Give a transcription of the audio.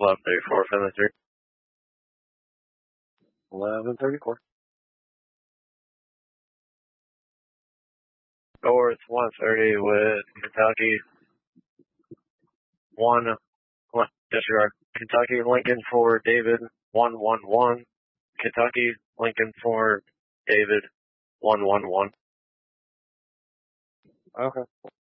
11:34, Finley 3. 11:34. North 130 with Kentucky. Disregard. Kentucky, Lincoln for David, 111. Kentucky, Lincoln for David, 111. Okay.